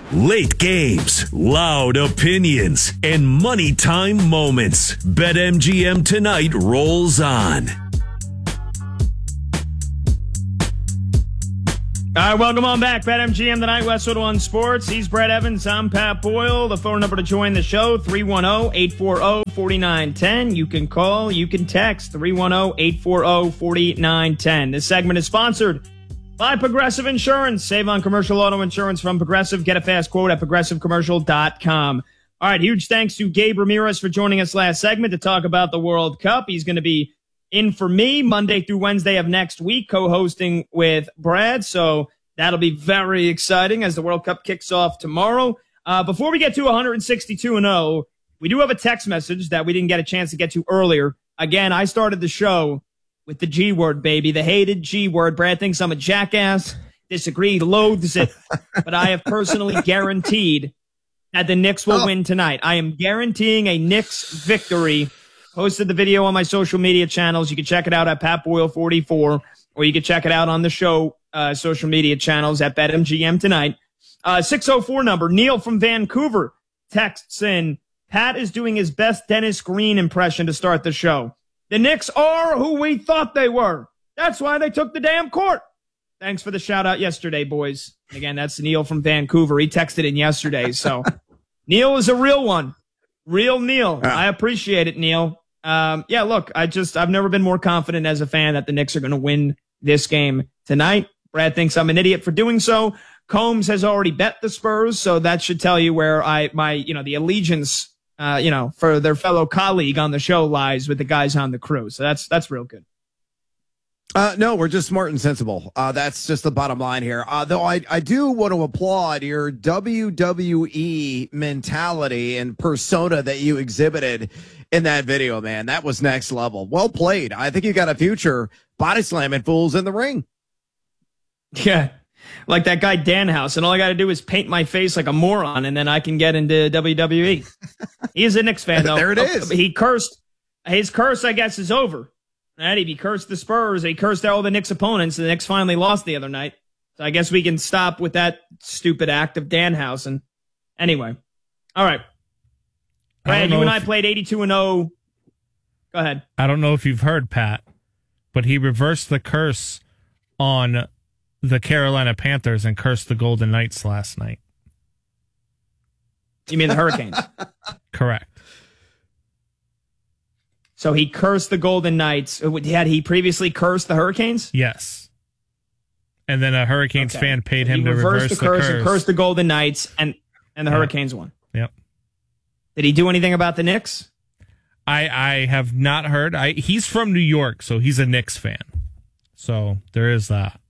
Late games, loud opinions, and money time moments. BetMGM tonight rolls on. All right, welcome on back. BetMGM tonight, Westwood One Sports. He's Brett Evans. I'm Pat Boyle. The phone number to join the show, 310-840-4910. You can call, you can text, 310-840-4910. This segment is sponsored by Progressive Insurance. Save on commercial auto insurance from Progressive. Get a fast quote at progressivecommercial.com. All right, huge thanks to Gabe Ramirez for joining us last segment to talk about the World Cup. He's going to be in for me Monday through Wednesday of next week, co-hosting with Brad. So that'll be very exciting as the World Cup kicks off tomorrow. Before we get to 162-0, we do have a text message that we didn't get a chance to get to earlier. Again, I started the show with the G word, baby, the hated G word. Brad thinks I'm a jackass, disagree, loathes it, but I have personally guaranteed that the Knicks will win tonight. I am guaranteeing a Knicks victory. Posted the video on my social media channels. You can check it out at Pat Boyle 44, or you can check it out on the show social media channels at BetMGM tonight. 604 number. Neil from Vancouver texts in, Pat is doing his best Dennis Green impression to start the show. The Knicks are who we thought they were. That's why they took the damn court. Thanks for the shout out yesterday, boys. Again, that's Neil from Vancouver. He texted in yesterday. So Neil is a real one. Real Neil. I appreciate it, Neil. Yeah, look, I've never been more confident as a fan that the Knicks are going to win this game tonight. Brad thinks I'm an idiot for doing so. Combs has already bet the Spurs, so that should tell you where the allegiance, for their fellow colleague on the show lies with the guys on the crew. So that's real good. No, we're just smart and sensible. That's just the bottom line here. Though I do want to applaud your WWE mentality and persona that you exhibited in that video, man. That was next level. Well played. I think you got a future body slamming fools in the ring. Yeah, like that guy Danhouse, and all I got to do is paint my face like a moron, and then I can get into WWE. He is a Knicks fan, though. There it is. He cursed. His curse, I guess, is over. Right? He cursed the Spurs. He cursed all the Knicks opponents. The Knicks finally lost the other night. So I guess we can stop with that stupid act of Danhausen. Anyway. All right. Brad, you and I played 82-0. Go ahead. I don't know if you've heard, Pat, but he reversed the curse on the Carolina Panthers and cursed the Golden Knights last night. You mean the Hurricanes? Correct. So he cursed the Golden Knights. Had he previously cursed the Hurricanes? Yes. And then a Hurricanes fan paid him to reverse the curse and cursed the Golden Knights, and the Hurricanes won. Yep. Did he do anything about the Knicks? I have not heard. He's from New York, so he's a Knicks fan. So there is that.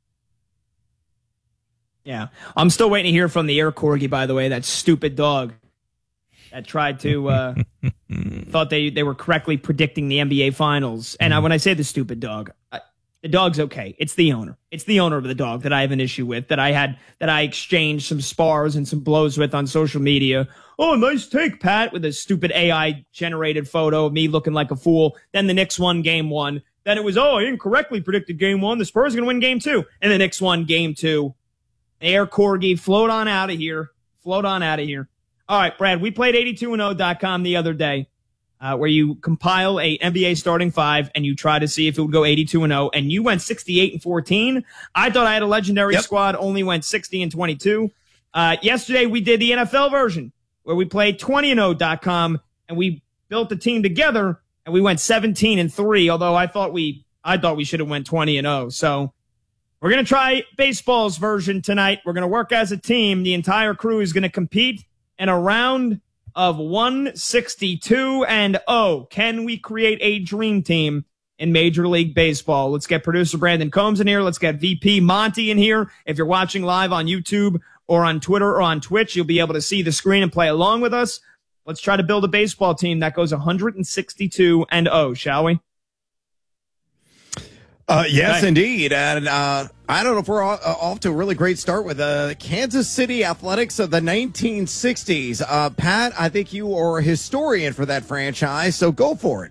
Yeah. I'm still waiting to hear from the air corgi, by the way, that stupid dog that tried to thought they were correctly predicting the NBA Finals. And when I say the stupid dog, the dog's okay. It's the owner. It's the owner of the dog that I have an issue with, that I exchanged some spars and some blows with on social media. Oh, nice take, Pat, with a stupid AI-generated photo of me looking like a fool. Then the Knicks won game one. Then it was, I incorrectly predicted game one. The Spurs are going to win game two. And the Knicks won game two. Air corgi, float on out of here. Float on out of here. All right, Brad, we played 82and0.com the other day, where you compile a NBA starting five and you try to see if it would go 82-0, and you went 68-14. I thought I had a legendary squad, only went 60-22. Yesterday we did the NFL version, where we played 20and0.com, and we built the team together, and we went 17-3. Although I thought we should have went 20-0. So we're gonna try baseball's version tonight. We're gonna work as a team. The entire crew is gonna compete in a round of 162-0. Can we create a dream team in Major League Baseball? Let's get producer Brandon Combs in here. Let's get VP Monty in here. If you're watching live on YouTube or on Twitter or on Twitch, you'll be able to see the screen and play along with us. Let's try to build a baseball team that goes 162-0, shall we? Yes, okay. Indeed. And I don't know if we're off to a really great start with Kansas City Athletics of the 1960s. Pat, I think you are a historian for that franchise, so go for it.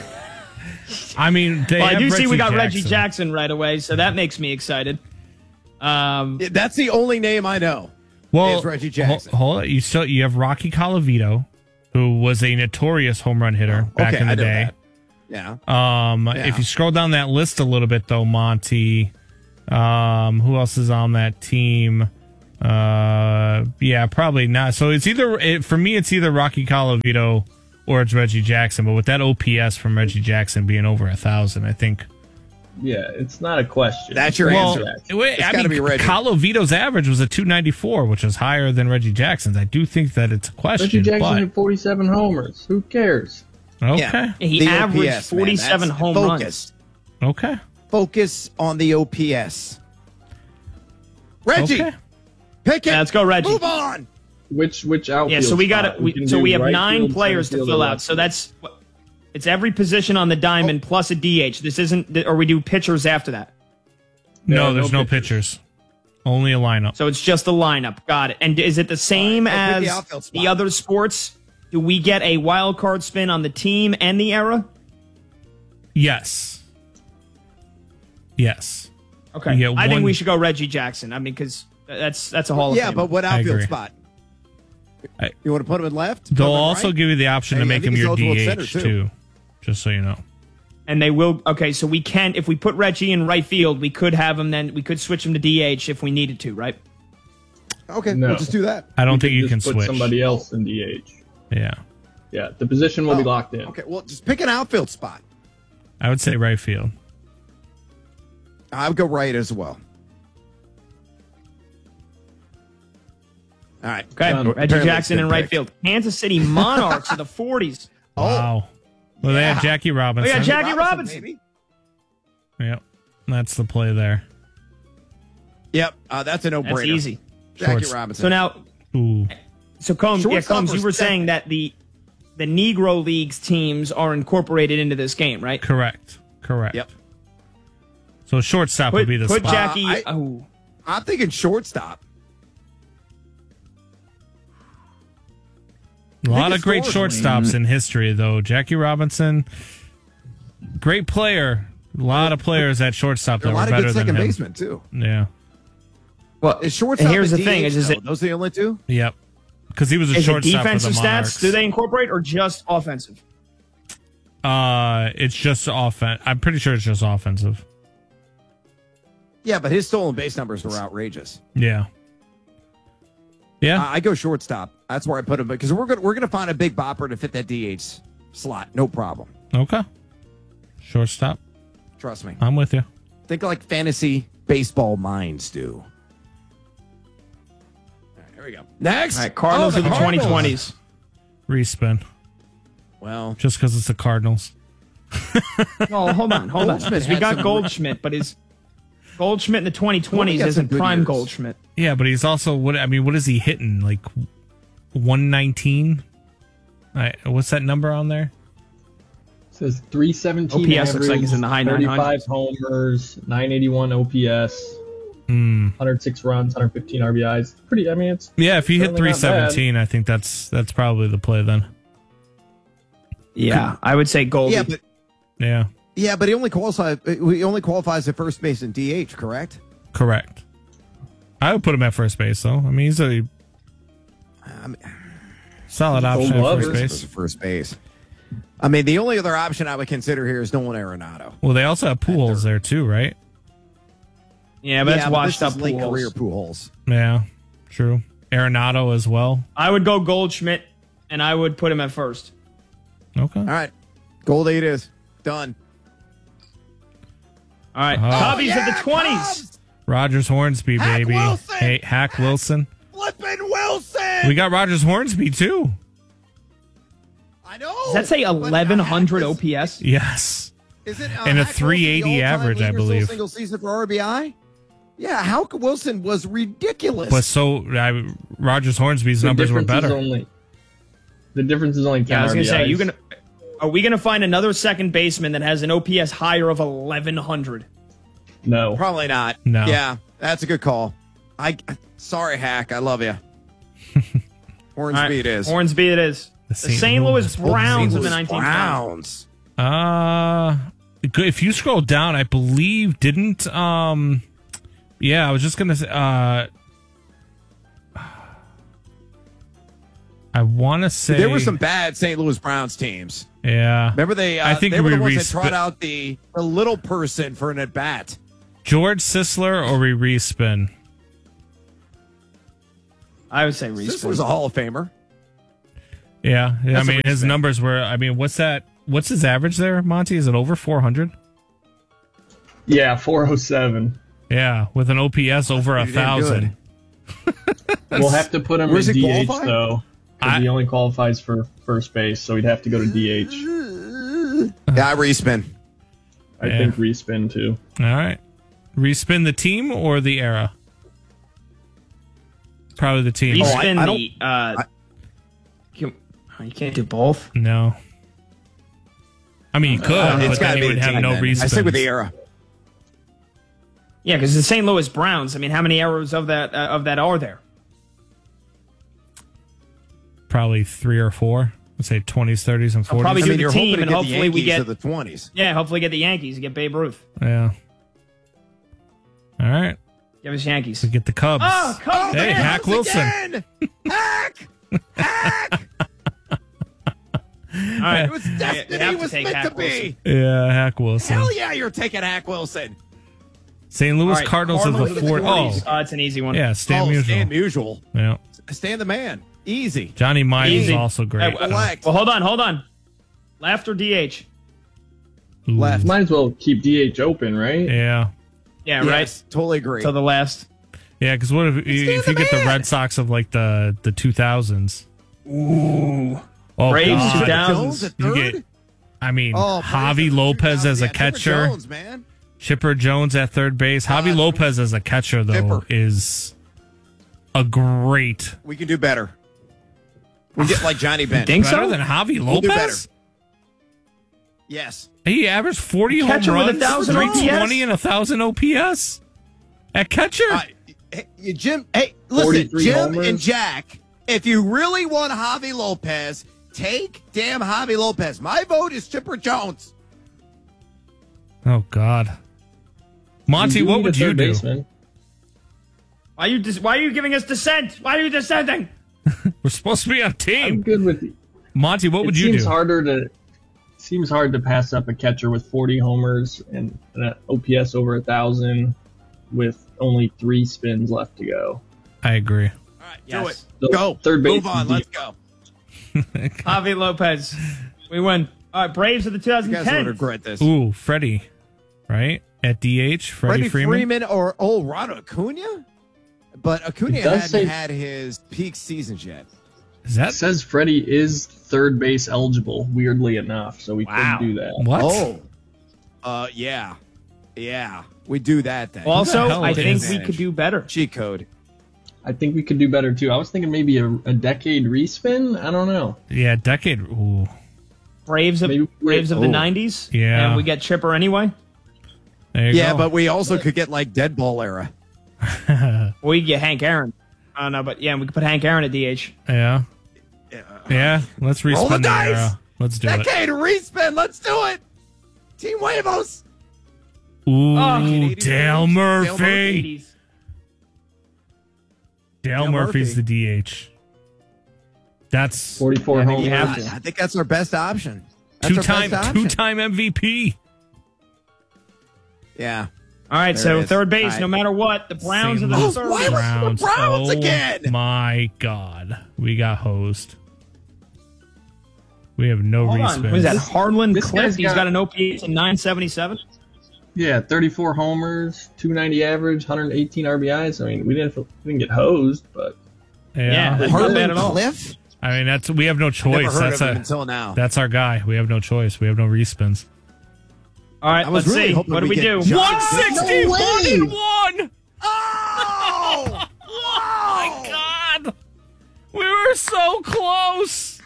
I mean, I do see we got Reggie Jackson right away, so that makes me excited. That's the only name I know. Well, Is Reggie Jackson. Hold on. You have Rocky Colavito, who was a notorious home run hitter back in the I know day. that. Yeah. If you scroll down that list a little bit, though, Monty, who else is on that team? Probably not. So it's for me, it's either Rocky Colavito or it's Reggie Jackson. But with that OPS from Reggie Jackson being over 1,000, I think. Yeah, it's not a question. That's your answer. It's gotta be Reggie. Colavito's average was a 294, which is higher than Reggie Jackson's. I do think that it's a question. Reggie Jackson had 47 homers. Who cares? Okay. Yeah, he The averaged OPS, 47 man. home Focus. runs. Okay. Focus on the OPS. Reggie, Okay. pick it. Yeah, let's go, Reggie. Move on. Which outfield? Yeah, so we got spot? it. can So do we have right 9 field, players center to field, fill or out. left So field. it's every position on the diamond plus a DH. This isn't, or we do pitchers after that. No, No there's no pitchers. pitchers. Only a lineup. So it's just a lineup. Got it. And is it the same All right, go pick the as outfield spot. the other sports? Do we get a wild card spin on the team and the era? Yes. Yes. Okay. You get I think one- we should go Reggie Jackson. I mean, because that's a Hall of Yeah, Famer. but what I outfield agree. spot? I- You want to put him in left? Put They'll him in also right? give you the option to Hey, I make think him he's your eligible at DH center, too. Just so you know. And they will. Okay, so we can, if we put Reggie in right field, we could have him. Then we could switch him to DH if we needed to, right? Okay, No. we'll just do that. I don't think you can just put switch. somebody else in DH. Yeah. Yeah, the position will be locked in. Okay, well, just pick an outfield spot. I would say right field. I would go right as well. All right. Okay, Done. Reggie Apparently Jackson it's in been right picked. field. Kansas City Monarchs of the 40s. Wow. Well, they have yeah. Jackie Robinson. Oh, yeah, Jackie Robinson. baby. Yep. That's the play there. Yep, that's a no-brainer. That's easy. Jackie Shorts. Robinson. So now, Ooh. so Combs, Shortstop Combs, or you were second? saying that the Negro Leagues teams are incorporated into this game, right? Correct. Yep. So shortstop would Put, be the put spot. Jackie. I- oh, I'm thinking shortstop. A lot of great historically- shortstops in history, though. Jackie Robinson, great player. A lot of players at shortstop There that are a were lot of better good than second him. basemen, too. Yeah. well, Is shortstop and here's and the thing: DH, is though? it Those the only two? Yep. Because he was a is it shortstop defensive for the Monarchs. stats? Do they incorporate or just offensive? It's just offense. I'm pretty sure it's just offensive. Yeah, but his stolen base numbers were outrageous. Yeah. Yeah. I go shortstop. That's where I put him because we're gonna find a big bopper to fit that DH slot. No problem. Okay. Shortstop. Trust me. I'm with you. Think like fantasy baseball minds do. All right, here we go. Next. All right, Cardinals Oh, of the Cardinals. 2020s. Respin. Well, Just because it's the Cardinals. Oh, hold on. Goldschmidt 'Cause we had got some- Goldschmidt, but his Goldschmidt in the Well, he 2020s got some isn't good prime years. Goldschmidt. Yeah, but he's also what is he hitting? Like 119? What's that number on there? It says 317 OPS looks like he's in the high 35 900s. homers, 981 OPS, Hmm. 106 runs, 115 RBIs. Pretty. I mean, it's Yeah, if he hit Certainly not 317, I think that's probably the play then. Yeah, I would say Goldie. Yeah, but he only qualifies at first base and DH, correct? correct. I would put him at first base though. I mean, he's a solid option at Glover. first As base. a first base. I mean, the only other option I would consider here is Nolan Arenado. Well, they also have Pujols there too, right? Yeah, but that's but washed this up is late Pujols. career Pujols. Yeah, true. Arenado as well. I would go Goldschmidt, and I would put him at first. Okay. All right, Gold 8 is done. All right, Oh. Cubbies of the Yeah, 20s. Cubs! Rogers Hornsby, Hack baby. Wilson! Hey, Hack Wilson. Flippin' Wilson. We got Rogers Hornsby too. I know. Does that say but 1100 Hack is- OPS? Yes. Is it And a Hack Wilson, 380 the all-time average, I leader, still believe. Single season for RBI. Yeah, Hack Wilson was ridiculous. But Rogers Hornsby's numbers were better. The difference is only 10 Yeah, I was gonna say, RBIs. are we gonna find another second baseman that has an OPS higher of 1100? No. Probably not. No. Yeah, that's a good call. Sorry, Hack. I love you. Hornsby All right, it is. Hornsby it is. The St. Louis Browns of the 1920s. Browns. If you scroll down, I believe didn't Yeah, I was just gonna say. I want to say There were some bad St. Louis Browns teams. Yeah, Remember they? I think they were we the ones that trot out the little person for an at bat. George Sisler or we respin. I would say This respin. was a Hall of Famer. Yeah, I That's a mean his respin. numbers were. I mean, what's that? What's his average there, Monty? Is it over 400? Yeah, 407. Yeah, with an OPS over pretty damn 1,000. We'll have to put him Where's in he DH qualify? though. 'Cause he only qualifies for first base, so he'd have to go to DH. Yeah, I respin. I Yeah. think respin too. All right, respin the team or the era? Probably the team. Respin I you can't do both. No. I mean, you could, It's but gotta then be you would the have team, no then. respin. I stick with the era. Yeah, because the St. Louis Browns. I mean, how many errors of that are there? Probably 3 or 4. Let's say 20s, 30s, and 40s. probably I do mean, the you're team, hoping to and get hopefully the we Yankees get- to the 20s. Yeah, hopefully get the Yankees and get Babe Ruth. Yeah. All right. Give us Yankees. We get the Cubs. Oh, Cubs! Hey, man. Hack Wilson. Again! Hack! Hack! All right. It was You destiny. have It to was take meant to Hack be. Yeah, Hack Wilson. Hell yeah, you're taking Hack Wilson. St. Louis All right, Cardinals of the Cardinals fourth. Oh, 40s. It's an easy one. yeah, Stan Musial. Stan Musial. Yeah. Stan the man. Easy. Johnny Mize is Easy. also great. Hey, Elect. well, hold on. Left or DH? Ooh. Left. Might as well keep DH open, right? Yeah. Yeah, Yes, right. totally agree. So the last. Yeah, because what if you the get the man. Red Sox of like the 2000s? Ooh. Oh, Braves God. 2000s. Jones at You third? get, I mean, Oh, Javi Braves at Lopez as a 2000. Yeah, Chipper catcher. Jones, man. Chipper Jones at third base. Javi Lopez as a catcher, though, Chipper. is a great. We can do better. We get like Johnny Bench. think Better so? than Javi We'll do Lopez? Yes. He averaged 40 home Catcher with runs, 1,000 320 OPS? and 1,000 OPS at catcher. Hey, Jim, hey, listen, 43 Jim homers. and Jack, if you really want Javi Lopez, take damn Javi Lopez. My vote is Chipper Jones. Oh, God. Monty, do what need would a you third do? baseman. Why are you giving us dissent? Why are you dissenting? We're supposed to be on I'm team. good with it. Monty, what would It you seems do? seems hard to pass up a catcher with 40 homers and an OPS over 1,000 with only 3 spins left to go. I agree. All right, do Yes. it. So Go. third base Move on. is Let's go. Javi Lopez. We win. All right, Braves of the You guys would 2010s. regret this. Ooh, Freddie, right? At DH, Freddie Freeman. or Ronald Acuna? But Acuna It does hadn't say- had his peak seasons yet. Is It that says Freddie is third base eligible, weirdly enough, so we Wow. could do that. what? Yeah. Yeah. We do that then. Also, hell I is think it? we could do better. Cheat code. I think we could do better too. I was thinking maybe a decade respin. I don't know. Yeah, decade. Ooh, Braves of Maybe- the Oh. 90s. Yeah. And we get Chipper anyway. there you Yeah, go. but we also could get like dead ball era. We get Hank Aaron. I don't know, but yeah, we could put Hank Aaron at DH. yeah, yeah. Let's Roll the respin the dice. era. Let's do it. Decade respin. Let's do it. Team Huevos. Ooh, Oh, Dale Murphy. 80s. Dale Dale Murphy's Murphy. the DH. That's 44 Yeah, I think homers. you have I think that's our best option. That's our two-time best option. two-time MVP. Yeah. All right, There so it is. third base, All right. no matter what, the Browns are the St. third. Why was Browns. the Browns oh again? my God, we got hosed. We have no Hold on. respins. Who's that? Harlan this Cliff. guy's He's got got- an OPS of 977. Yeah, 34 homers, 290 average, 118 RBIs. I mean, we didn't get hosed, but Yeah, that's not Harlan bad at all. Cliff? I mean, that's we have no Never choice. heard That's of him a until now. that's our guy. We have no choice. We have no respins. All right, I was let's really see. hoping What do we we get do? John 161 and 1. Oh! My God, we were so close.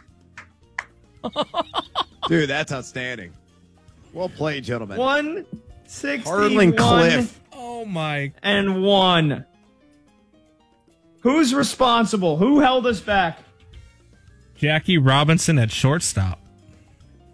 Dude, that's outstanding. Well played, gentlemen. 161 Harlan Cliff. Oh my! and 1. Who's responsible? Who held us back? Jackie Robinson at shortstop.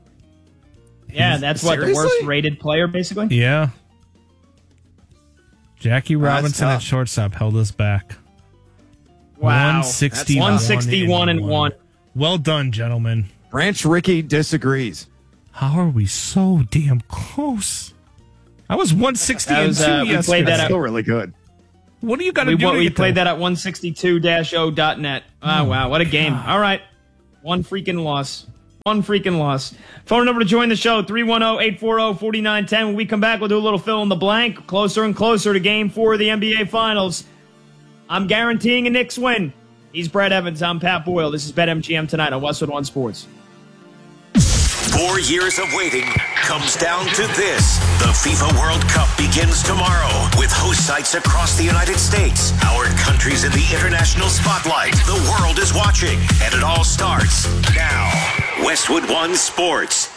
Yeah, that's what the Seriously? worst rated player, basically. Yeah. Jackie Robinson at shortstop held us back. Wow. 161 and 1. Well done, gentlemen. Branch Rickey disagrees. How are we so damn close? I was 160 and 2 yesterday. We played that Still really good. What do you got to do? We played that at 162-0.net. Oh, wow. What a game. All right. One freaking loss. Phone number to join the show, 310-840-4910. When we come back, we'll do a little fill in the blank. Closer and closer to Game 4 of the NBA Finals. I'm guaranteeing a Knicks win. He's Brett Evans. I'm Pat Boyle. This is BetMGM tonight on Westwood One Sports. 4 years of waiting comes down to this. The FIFA World Cup begins tomorrow with host sites across the United States. Our country's in the international spotlight. The world is watching, and it all starts now. Westwood One Sports.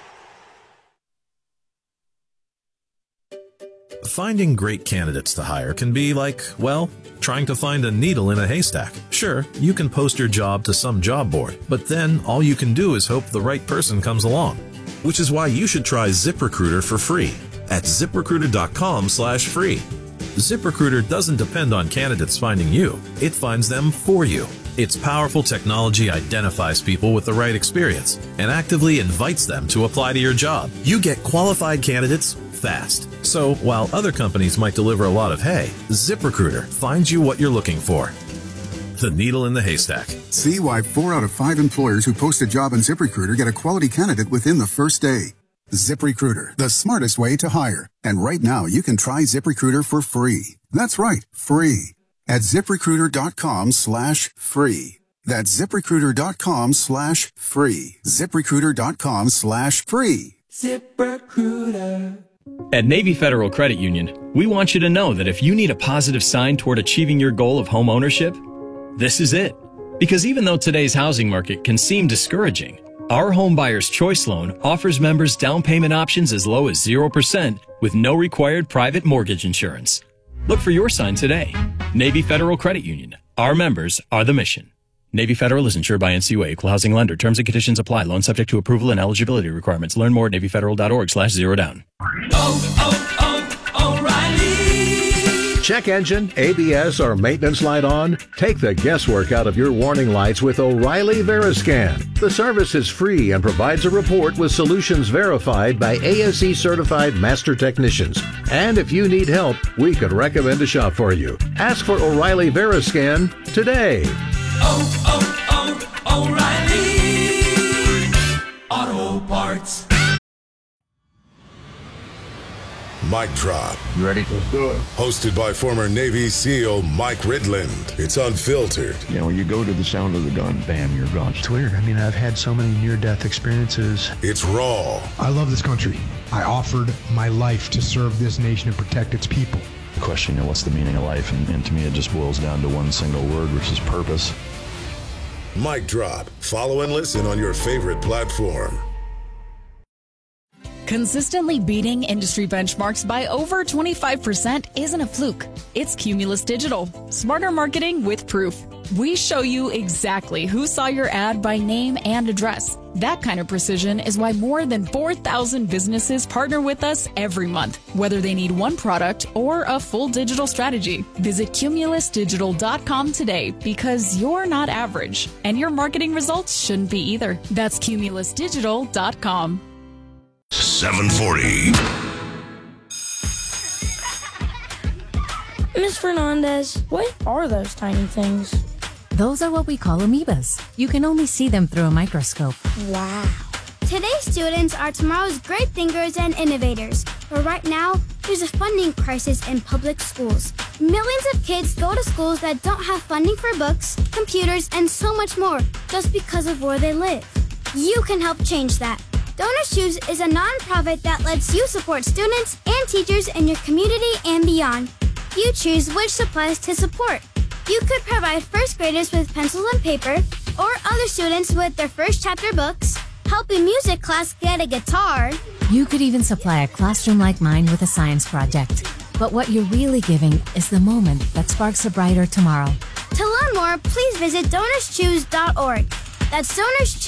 Finding great candidates to hire can be like, well, trying to find a needle in a haystack. Sure, you can post your job to some job board, but then all you can do is hope the right person comes along. Which is why you should try ZipRecruiter for free at ZipRecruiter.com/free. ZipRecruiter doesn't depend on candidates finding you. It finds them for you. Its powerful technology identifies people with the right experience and actively invites them to apply to your job. You get qualified candidates fast. So while other companies might deliver a lot of hay, ZipRecruiter finds you what you're looking for. The needle in the haystack. See why 4 out of 5 employers who post a job on ZipRecruiter get a quality candidate within the first day. ZipRecruiter, the smartest way to hire. And right now, you can try ZipRecruiter for free. That's right, free. At ZipRecruiter.com/free. That's ZipRecruiter.com/free. ZipRecruiter.com/free. ZipRecruiter. At Navy Federal Credit Union, we want you to know that if you need a positive sign toward achieving your goal of home ownership, this is it. Because even though today's housing market can seem discouraging, our Home Buyer's Choice Loan offers members down payment options as low as 0% with no required private mortgage insurance. Look for your sign today. Navy Federal Credit Union. Our members are the mission. Navy Federal is insured by NCUA, equal housing lender. Terms and conditions apply. Loan subject to approval and eligibility requirements. Learn more at NavyFederal.org/zerodown. O'Reilly. Check engine, ABS, or maintenance light on? Take the guesswork out of your warning lights with O'Reilly Veriscan. The service is free and provides a report with solutions verified by ASE certified master technicians. And if you need help, we could recommend a shop for you. Ask for O'Reilly Veriscan today. O'Reilly Auto Parts. Mic Drop. You ready? Let's do it. Hosted by former Navy SEAL Mike Ridland. It's unfiltered. You know, when you go to the sound of the gun, bam, you're gone. It's weird. I mean, I've had so many near-death experiences. It's raw. I love this country. I offered my life to serve this nation and protect its people. The question, you know, what's the meaning of life? And to me, it just boils down to one single word, which is purpose. Mic Drop. Follow and listen on your favorite platform. Consistently beating industry benchmarks by over 25% isn't a fluke. It's Cumulus Digital. Smarter marketing with proof. We show you exactly who saw your ad by name and address. That kind of precision is why more than 4,000 businesses partner with us every month, whether they need one product or a full digital strategy. Visit cumulusdigital.com today because you're not average, and your marketing results shouldn't be either. That's cumulusdigital.com. 740. Ms. Fernandez, what are those tiny things? Those are what we call amoebas. You can only see them through a microscope. Wow. Today's students are tomorrow's great thinkers and innovators. But right now, there's a funding crisis in public schools. Millions of kids go to schools that don't have funding for books, computers, and so much more just because of where they live. You can help change that. Donors Choose is a nonprofit that lets you support students and teachers in your community and beyond. You choose which supplies to support. You could provide first graders with pencils and paper, or other students with their first chapter books, help a music class get a guitar. You could even supply a classroom like mine with a science project. But what you're really giving is the moment that sparks a brighter tomorrow. To learn more, please visit DonorsChoose.org. That's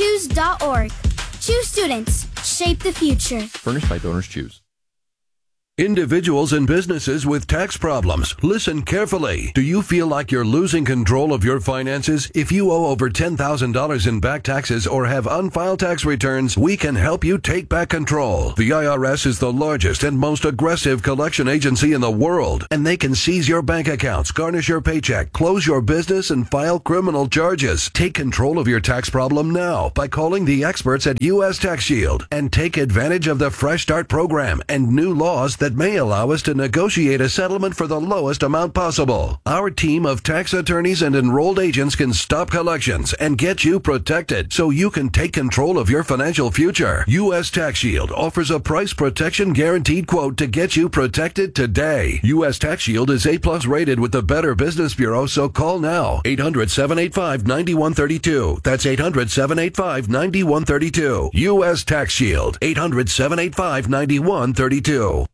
DonorsChoose.org. Choose students. Shape the future. Furnished by Donors Choose. Individuals and businesses with tax problems, listen carefully. Do you feel like you're losing control of your finances? If you owe over $10,000 in back taxes or have unfiled tax returns, we can help you take back control. The IRS is the largest and most aggressive collection agency in the world, and they can seize your bank accounts, garnish your paycheck, close your business, and file criminal charges. Take control of your tax problem now by calling the experts at U.S. Tax Shield and take advantage of the Fresh Start program and new laws that may allow us to negotiate a settlement for the lowest amount possible. Our team of tax attorneys and enrolled agents can stop collections and get you protected so you can take control of your financial future. U.S. Tax Shield offers a price protection guaranteed quote to get you protected today. U.S. Tax Shield is A+ rated with the Better Business Bureau, so call now. 800-785-9132. That's 800-785-9132. U.S. Tax Shield. 800-785-9132.